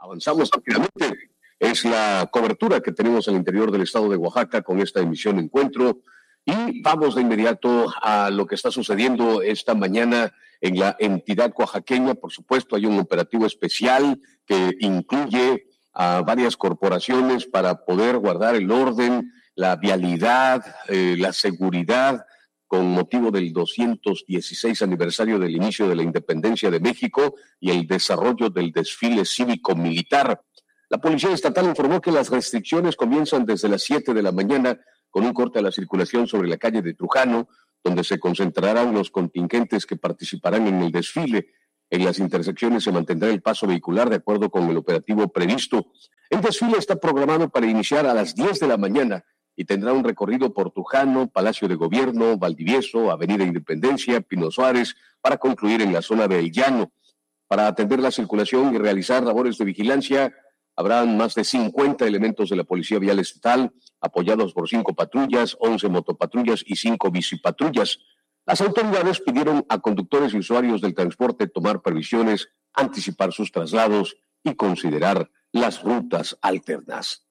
Avanzamos rápidamente. Es la cobertura que tenemos al interior del estado de Oaxaca con esta emisión Encuentro. Y vamos de inmediato a lo que está sucediendo esta mañana en la entidad oaxaqueña. Por supuesto, hay un operativo especial que incluye a varias corporaciones para poder guardar el orden, la vialidad, la seguridad, con motivo del 216 aniversario del inicio de la independencia de México y el desarrollo del desfile cívico-militar. La Policía Estatal informó que las restricciones comienzan desde las 7 de la mañana con un corte a la circulación sobre la calle de Trujano, donde se concentrarán los contingentes que participarán en el desfile. En las intersecciones se mantendrá el paso vehicular de acuerdo con el operativo previsto. El desfile está programado para iniciar a las 10 de la mañana y tendrá un recorrido por Trujano, Palacio de Gobierno, Valdivieso, Avenida Independencia, Pino Suárez, para concluir en la zona de El Llano. Para atender la circulación y realizar labores de vigilancia, habrán más de 50 elementos de la Policía Vial Estatal, apoyados por 5 patrullas, 11 motopatrullas y 5 bicipatrullas. Las autoridades pidieron a conductores y usuarios del transporte tomar previsiones, anticipar sus traslados y considerar las rutas alternas.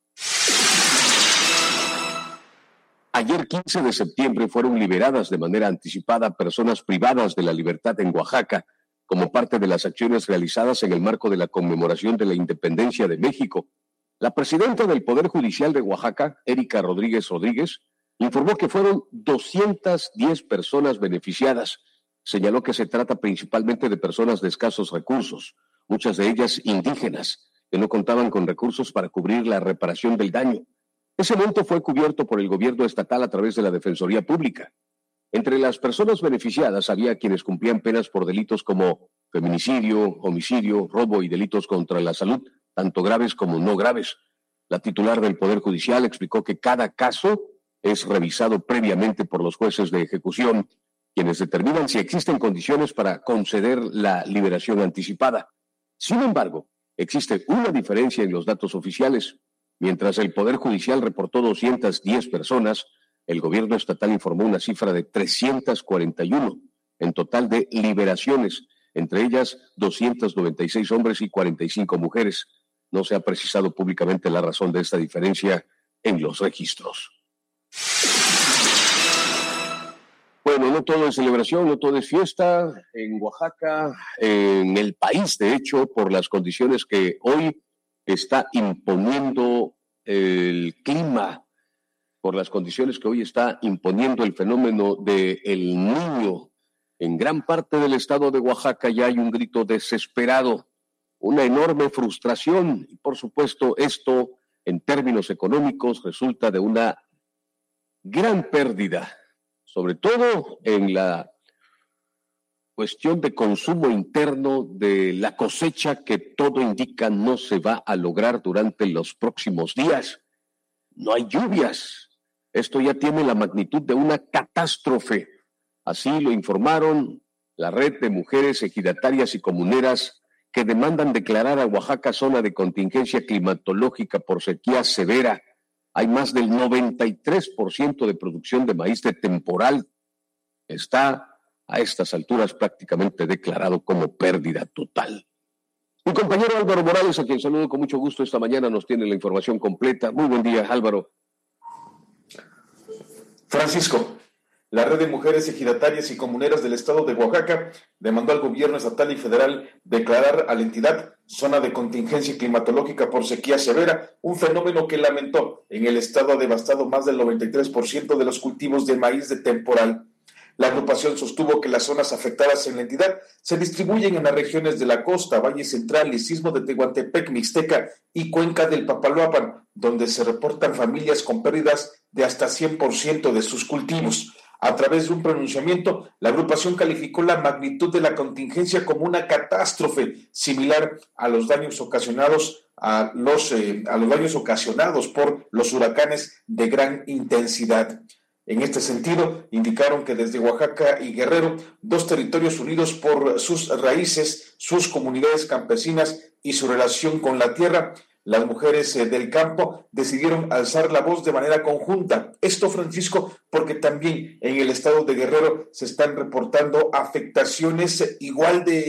Ayer, 15 de septiembre, fueron liberadas de manera anticipada personas privadas de la libertad en Oaxaca, como parte de las acciones realizadas en el marco de la conmemoración de la independencia de México. La presidenta del Poder Judicial de Oaxaca, Erika Rodríguez Rodríguez, informó que fueron 210 personas beneficiadas. Señaló que se trata principalmente de personas de escasos recursos, muchas de ellas indígenas, que no contaban con recursos para cubrir la reparación del daño. Ese monto fue cubierto por el gobierno estatal a través de la Defensoría Pública. Entre las personas beneficiadas había quienes cumplían penas por delitos como feminicidio, homicidio, robo y delitos contra la salud, tanto graves como no graves. La titular del Poder Judicial explicó que cada caso es revisado previamente por los jueces de ejecución, quienes determinan si existen condiciones para conceder la liberación anticipada. Sin embargo, existe una diferencia en los datos oficiales. Mientras el Poder Judicial reportó 210 personas, el gobierno estatal informó una cifra de 341 en total de liberaciones, entre ellas 296 hombres y 45 mujeres. No se ha precisado públicamente la razón de esta diferencia en los registros. Bueno, no todo es celebración, no todo es fiesta en Oaxaca, en el país, de hecho, por las condiciones que hoy está imponiendo el clima, por las condiciones que hoy está imponiendo el fenómeno del Niño. En gran parte del estado de Oaxaca ya hay un grito desesperado, una enorme frustración, y por supuesto esto en términos económicos resulta de una gran pérdida, sobre todo en la cuestión de consumo interno de la cosecha que todo indica no se va a lograr durante los próximos días. No hay lluvias. Esto ya tiene la magnitud de una catástrofe. Así lo informaron la red de mujeres ejidatarias y comuneras que demandan declarar a Oaxaca zona de contingencia climatológica por sequía severa. Hay más del 93% de producción de maíz de temporal. Está a estas alturas prácticamente declarado como pérdida total. Mi compañero Álvaro Morales, a quien saludo con mucho gusto esta mañana, nos tiene la información completa. Muy buen día, Álvaro. Francisco, la red de mujeres ejidatarias y comuneras del estado de Oaxaca demandó al gobierno estatal y federal declarar a la entidad zona de contingencia climatológica por sequía severa, un fenómeno que lamentó en el estado ha devastado más del 93% de los cultivos de maíz de temporal. La agrupación sostuvo que las zonas afectadas en la entidad se distribuyen en las regiones de la costa, Valle Central, Istmo de Tehuantepec, Mixteca y Cuenca del Papaloapan, donde se reportan familias con pérdidas de hasta 100% de sus cultivos. A través de un pronunciamiento, la agrupación calificó la magnitud de la contingencia como una catástrofe similar a los daños ocasionados por los huracanes de gran intensidad. En este sentido, indicaron que desde Oaxaca y Guerrero, dos territorios unidos por sus raíces, sus comunidades campesinas y su relación con la tierra, las mujeres del campo decidieron alzar la voz de manera conjunta. Esto, Francisco, porque también en el estado de Guerrero se están reportando afectaciones igual de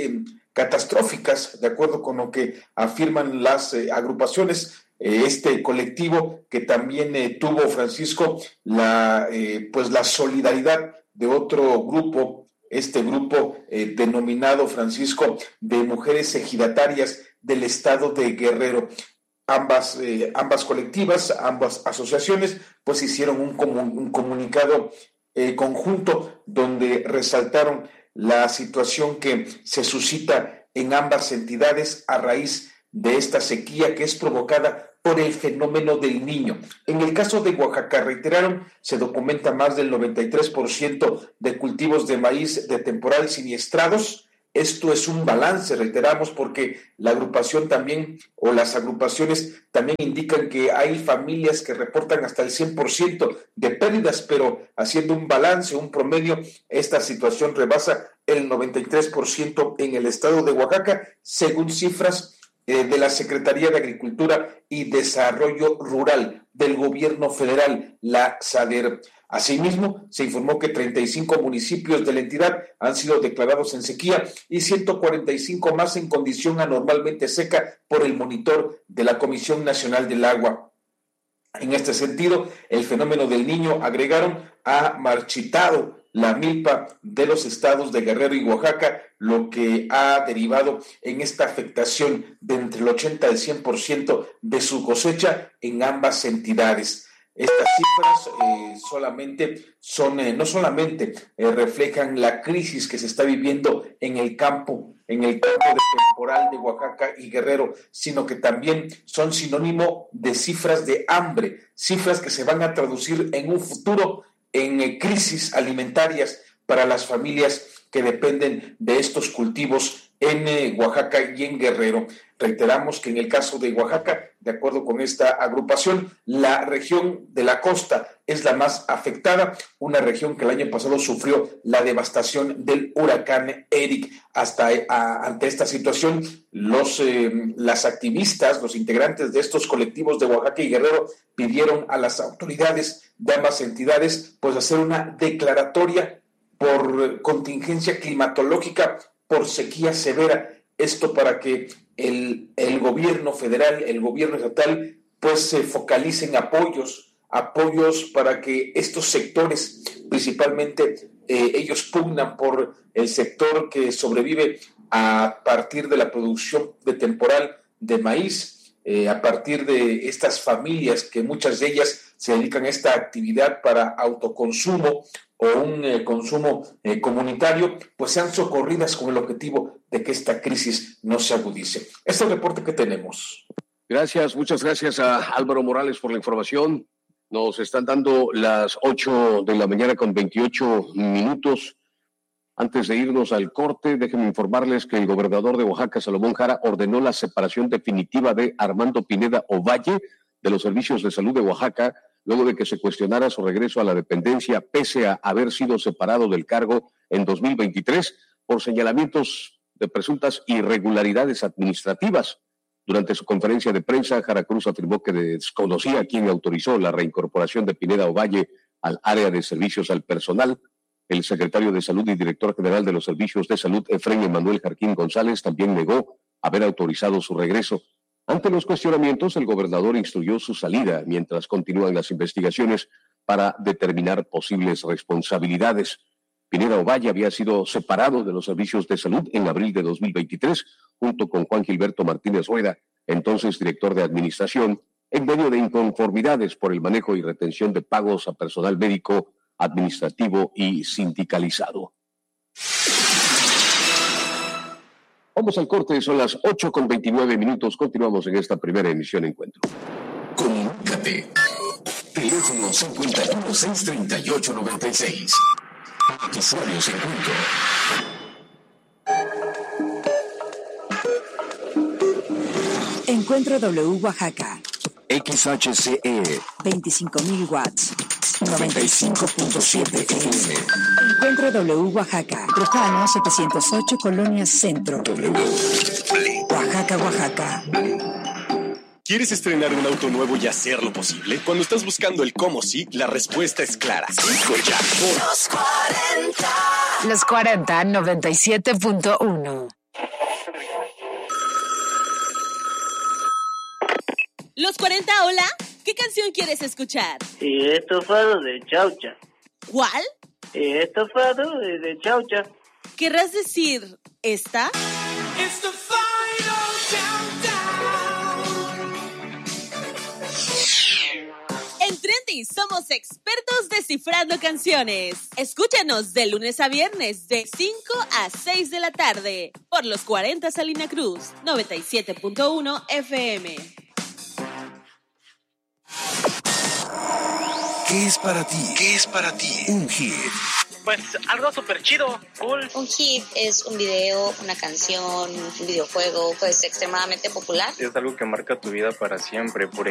catastróficas, de acuerdo con lo que afirman las agrupaciones. Este colectivo que también tuvo, Francisco, la solidaridad de otro grupo, este grupo denominado, Francisco, de mujeres ejidatarias del estado de Guerrero. Ambas colectivas, ambas asociaciones, pues hicieron un comunicado conjunto donde resaltaron la situación que se suscita en ambas entidades a raíz de esta sequía que es provocada por el fenómeno del Niño. En el caso de Oaxaca, reiteraron, se documenta más del 93% de cultivos de maíz de temporal siniestrados. Esto es un balance, reiteramos, porque la agrupación también, o las agrupaciones también indican que hay familias que reportan hasta el 100% de pérdidas, pero haciendo un balance, un promedio, esta situación rebasa el 93% en el estado de Oaxaca, según cifras de la Secretaría de Agricultura y Desarrollo Rural del Gobierno Federal, la SADER. Asimismo, se informó que 35 municipios de la entidad han sido declarados en sequía y 145 más en condición anormalmente seca por el monitor de la Comisión Nacional del Agua. En este sentido, el fenómeno del Niño, agregaron, ha marchitado la milpa de los estados de Guerrero y Oaxaca, lo que ha derivado en esta afectación de entre el 80 y el 100% de su cosecha en ambas entidades. Estas cifras no solamente reflejan la crisis que se está viviendo en el campo de temporal de Oaxaca y Guerrero, sino que también son sinónimo de cifras de hambre, cifras que se van a traducir en un futuro en crisis alimentarias para las familias que dependen de estos cultivos en Oaxaca y en Guerrero. Reiteramos que en el caso de Oaxaca, de acuerdo con esta agrupación, la región de la costa es la más afectada, una región que el año pasado sufrió la devastación del huracán Eric. Ante esta situación, las activistas, los integrantes de estos colectivos de Oaxaca y Guerrero pidieron a las autoridades de ambas entidades pues hacer una declaratoria por contingencia climatológica, por sequía severa, esto para que el gobierno federal, el gobierno estatal, pues se focalicen apoyos para que estos sectores, principalmente ellos pugnan por el sector que sobrevive a partir de la producción de temporal de maíz, a partir de estas familias que muchas de ellas se dedican a esta actividad para autoconsumo o un consumo comunitario, pues sean socorridas con el objetivo de que esta crisis no se agudice. Este es el reporte que tenemos. Muchas gracias a Álvaro Morales por la información. Nos están dando las 8 de la mañana con 28 minutos. Antes de irnos al corte, déjenme informarles que el gobernador de Oaxaca, Salomón Jara, ordenó la separación definitiva de Armando Pineda Ovalle de los servicios de salud de Oaxaca, luego de que se cuestionara su regreso a la dependencia, pese a haber sido separado del cargo en 2023 por señalamientos de presuntas irregularidades administrativas. Durante su conferencia de prensa, Jara Cruz afirmó que desconocía quién autorizó la reincorporación de Pineda Ovalle al área de servicios al personal. El secretario de Salud y director general de los servicios de salud, Efraín Emanuel Jarquín González, también negó haber autorizado su regreso. Ante los cuestionamientos, el gobernador instruyó su salida mientras continúan las investigaciones para determinar posibles responsabilidades. Pineda Ovalle había sido separado de los servicios de salud en abril de 2023, junto con Juan Gilberto Martínez Rueda, entonces director de administración, en medio de inconformidades por el manejo y retención de pagos a personal médico, administrativo y sindicalizado. Vamos al corte, son las 8:29. Continuamos en esta primera emisión Encuentro. Comunícate. Teléfono 51-638-96. Usuarios Encuentro. Encuentro W Oaxaca. XHCE 25.000 watts. 95.7 FM. Encuentro W Oaxaca. Trujano 708 Colonia Centro. Oaxaca, Oaxaca. ¿Quieres estrenar un auto nuevo y hacerlo posible? Cuando estás buscando el cómo sí, la respuesta es clara. Goya. Los 40 97.1. Los 40, hola. ¿Qué canción quieres escuchar? Estofado de chaucha. ¿Cuál? Estofado de chaucha. ¿Querrás decir esta? En Trendy somos expertos descifrando canciones. Escúchanos de lunes a viernes de 5 a 6 de la tarde por los 40 Salina Cruz, 97.1 FM. ¿Qué es para ti? ¿Qué es para ti? Un hit. Pues algo súper chido, cool. Un hit es un video, una canción, un videojuego, pues extremadamente popular. Es algo que marca tu vida para siempre. Por